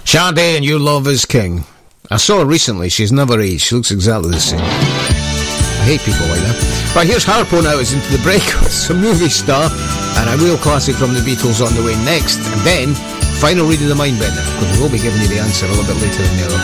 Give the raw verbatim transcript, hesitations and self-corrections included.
Sade and Your Love Is King. I saw her recently. She's never aged. She looks exactly the same. I hate people like that. Right, here's Harpo now. It's into the break with some movie star and a real classic from the Beatles on the way next. And then, final read of the mind bender, because we will be giving you the answer a little bit later in the other